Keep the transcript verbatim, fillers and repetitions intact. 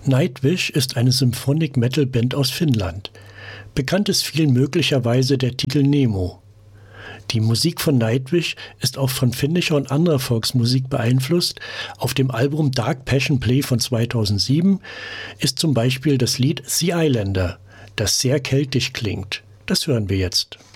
Nightwish ist eine Symphonic-Metal-Band aus Finnland. Bekannt ist vielen möglicherweise der Titel Nemo. Die Musik von Nightwish ist auch von finnischer und anderer Volksmusik beeinflusst. Auf dem Album Dark Passion Play von zweitausendsieben ist zum Beispiel das Lied The Islander, das sehr keltisch klingt. Das hören wir jetzt.